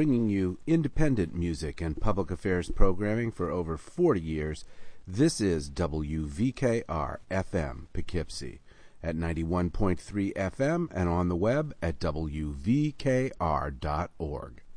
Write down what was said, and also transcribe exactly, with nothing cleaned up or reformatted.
bringing you independent music and public affairs programming for over forty years. This is W V K R F M Poughkeepsie at ninety-one point three F M and on the web at W V K R dot org.